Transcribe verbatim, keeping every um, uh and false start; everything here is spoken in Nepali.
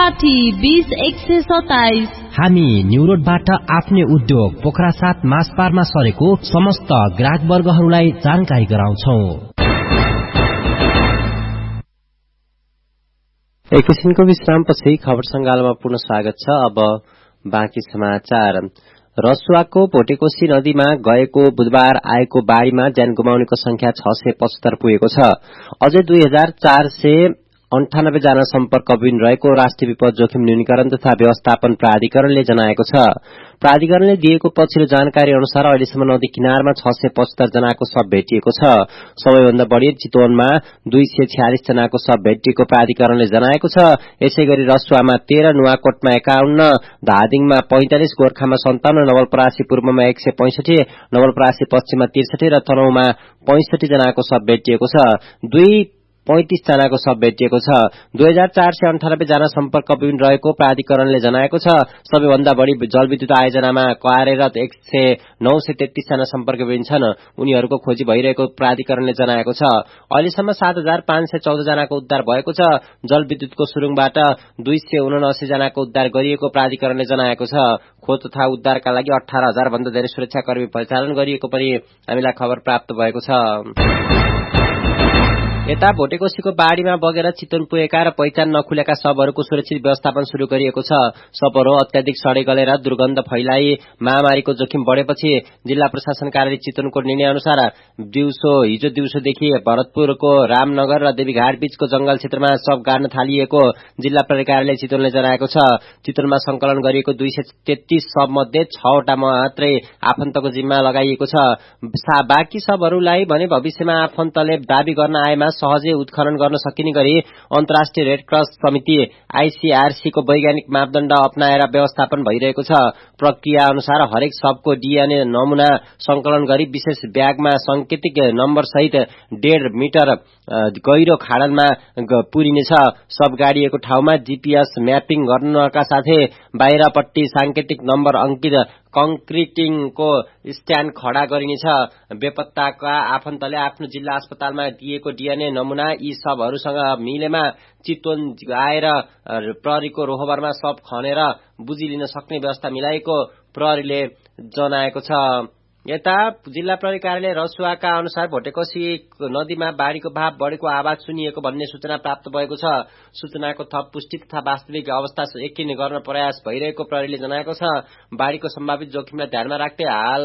साठी बीस एक सय सत्ताइस। हामी न्यू रोडबाट आफ्नै उद्योग पोखरा सात मासपारमा सरेको समस्त ग्राहक वर्गहरूलाई जानकारी गराउँछौ। एक किसिमको विश्रामपछि खबर संगालमा पुनः स्वागत छ। अब बाँकी समाचार। रसुवाको भोटेकोशी नदीमा गएको बुधबार आएको बाढ़ीमा ज्यान गुमाउनेको संख्या छ सय पचहत्तर पुगेको छ। अझै दुई हजार चार सय अन्ठानब्बे जना सम्पर्कविहीन रहेको राष्ट्रिय विपद जोखिम न्यूनीकरण तथा व्यवस्थापन प्राधिकरणले जनाएको छ। प्राधिकरणले दिएको पछिल्लो जानकारी अनुसार अहिलेसम्म नदी किनारमा छ सय पचहत्तर जनाको शव भेटिएको छ। सबैभन्दा बढ़ी चितवनमा दुई सय छयालिस जनाको शव भेटिएको प्राधिकरणले जनाएको छ। यसै गरी रसुवामा तेह्र, नुवाकोटमा एकाउन्न, धादिङमा पैंतालिस, गोर्खामा सन्ताउन्न, नवलपरासी पूर्वमा एक सय पैंसठी, नवलपरासी पश्चिममा त्रिसठी र तनहुमा पैंसठी जनाको शव भेटिएको छ। दुई पैंतीस जनाको शव भेटिएको छ। दुई हजार चार सय अन्ठानब्बे जना सम्पर्कविहीन रहेको प्राधिकरणले जनाएको छ। सबैभन्दा बढ़ी जलविद्युत आयोजनामा कार्यरत एक सय नौ सय तेत्तीस जना सम्पर्कविहीन छन्। उनीहरूको खोजी भइरहेको प्राधिकरणले जनाएको छ। अहिलेसम्म सात हजार पाँच सय चौध जनाको उद्धार भएको छ। जलविद्युतको सुरुङबाट दुई सय उनासी जनाको उद्धार गरिएको प्राधिकरणले जनाएको छ। खोज तथा उद्धारका लागि अठार हजार भन्दा धेरै सुरक्षाकर्मी परिचालन गरिएको पनि हामीलाई खबर प्राप्त भएको छ। यता भोटेकोशीको बाढ़ीमा बगेर चितवन पुगेका र पहिचान नखुलेका शवहरूको सुरक्षित व्यवस्थापन शुरू गरिएको छ। शवहरू अत्याधिक सडे गलेर दुर्गन्ध फैलाई महामारीको जोखिम बढेपछि जिल्ला प्रशासन कार्यालय चितवनको निर्णय अनुसार दिउँसो हिजो दिउँसोदेखि भरतपुरको रामनगर र देवीघाट बीचको जंगल क्षेत्रमा शव गाड्न थालिएको जिल्ला प्रहरी कार्यालय चितवनले जनाएको छ। चितवनमा संकलन गरिएको दुई सय तेत्तीस शव मध्ये छवटा मात्रै आफन्तको जिम्मा लगाइएको छ। बाँकी शवहरूलाई भने भविष्यमा आफन्तले दावी गर्न आएमा सहजै उत्खनन गर्न सकिने गरी अन्तर्राष्ट्रिय रेड क्रस समिति आईसीआरसी को वैज्ञानिक मापदण्ड अपनाएर व्यवस्थापन भइरहेको छ। प्रक्रिया अनुसार हरेक शवको डीएनए नमूना संकलन गरी विशेष ब्यागमा सांकेतिक नम्बर सहित डेढ़ मिटर गहिरो खाडलमा पुरिनेछ। शव गाडिएको ठाउँमा जीपीएस म्यापिङ गर्नका साथै बाहिरपट्टि सांकेतिक नम्बर अंकित कंक्रिटिङको स्ट्यान्ड खड़ा गरिनेछ। बेपत्ताका आफन्तले आफ्नो जिल्ला अस्पतालमा दिएको डीएनए नमूना यी शवहरूसँग मिलेमा चितवन आएर प्रहरीको रोहबरमा शव खनेर बुझी लिन सक्ने व्यवस्था मिलाएको प्रहरीले जनाएको छ। यता जिल्ला प्रहरी कार्यालय रसुवाका अनुसार भोटेकोशी नदीमा बाढ़ीको भाव बढ़ेको आवाज सुनिएको भन्ने सूचना प्राप्त भएको छ। सूचनाको थप पुष्टि तथा वास्तविक अवस्था यकिन गर्न प्रयास भइरहेको प्रहरीले जनाएको छ। बाढ़ीको सम्भावित जोखिमलाई ध्यानमा राख्दै हाल